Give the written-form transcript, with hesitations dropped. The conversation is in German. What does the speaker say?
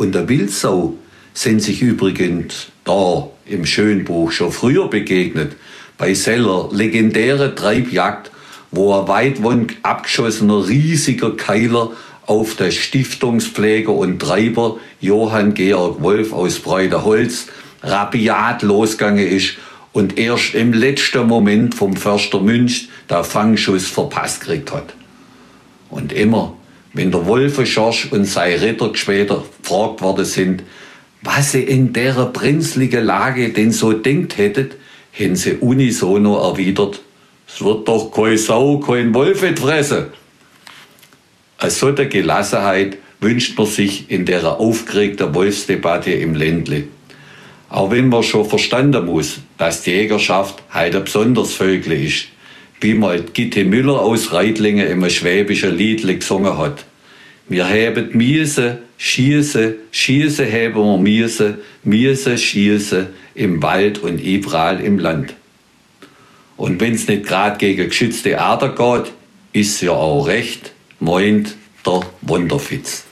und der Wildsau sind sich übrigens da im Schönbuch schon früher begegnet, bei seiner legendären Treibjagd, wo ein weit abgeschossener riesiger Keiler auf der Stiftungspfleger und Treiber Johann Georg Wolf aus Breitenholz rabiat losgegangen ist und erst im letzten Moment vom Förster Münch der Fangschuss verpasst gekriegt hat. Und immer, wenn der Wolfenschorsch und sein Ritter später gefragt worden sind, was sie in der brenzligen Lage denn so denkt hättet, haben sie unisono erwidert, es wird doch keine Sau, kein Wolf fressen. Eine solche Gelassenheit wünscht man sich in der aufgeregten Wolfsdebatte im Ländle. Auch wenn man schon verstanden muss, dass die Jägerschaft halt ein besonderes Vögel ist, wie mal Gitte Müller aus Reitlingen im schwäbischen Liedle gesungen hat. Wir haben Miese, schieße, schieße haben wir Miese, Miese, schieße im Wald und überall im Land. Und wenn's nicht gerade gegen geschützte Arten geht, ist ja auch recht, meint der Wunderfitz.